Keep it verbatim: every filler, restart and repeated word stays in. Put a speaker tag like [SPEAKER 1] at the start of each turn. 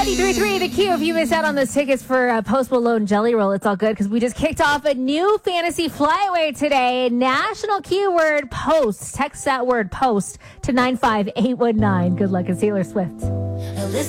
[SPEAKER 1] ninety-three point three The Q. If you missed out on those tickets for uh, Post Malone Jelly Roll, it's all good because we just kicked off a new fantasy flyaway today. National keyword post. Text that word post to nine five eight one nine. Good luck. It's Taylor Swift.